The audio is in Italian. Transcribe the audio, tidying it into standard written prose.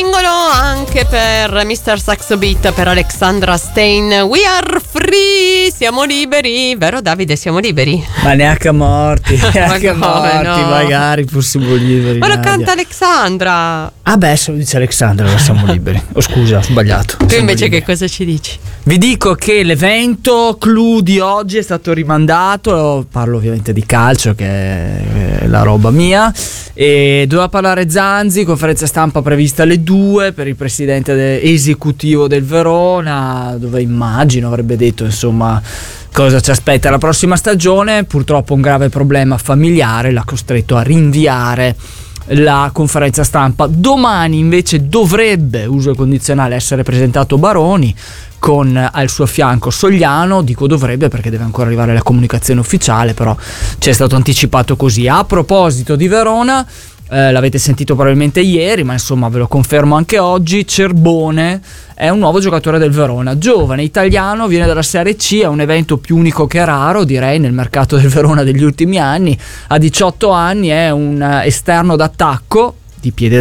singolo anche per Mr. Saxo Beat, per Alexandra Stein. We are free, siamo liberi, vero Davide? Siamo liberi? Ma neanche a morti, neanche a Ma morti, no? magari fossimo liberi. Ma lo Nadia. canta Alexandra. Ah beh, se lo dice Alexandra, allora siamo liberi. Oh scusa, ho sbagliato. Tu Siamo invece liberi. che cosa ci dici? Vi dico che l'evento clou di oggi è stato rimandato, parlo ovviamente di calcio che è la roba mia, e doveva parlare Zanzi, conferenza stampa prevista alle 2 per il presidente esecutivo del Verona, dove immagino avrebbe detto insomma cosa ci aspetta la prossima stagione. Purtroppo un grave problema familiare l'ha costretto a rinviare la conferenza stampa. Domani invece dovrebbe, uso il condizionale, essere presentato Baroni con al suo fianco Sogliano. Dico dovrebbe perché deve ancora arrivare la comunicazione ufficiale, però ci è stato anticipato così. A proposito di Verona, l'avete sentito probabilmente ieri, ma insomma ve lo confermo anche oggi, Cerbone è un nuovo giocatore del Verona, giovane italiano, viene dalla Serie C, è un evento più unico che raro direi nel mercato del Verona degli ultimi anni. Ha 18 anni, è un esterno d'attacco di piede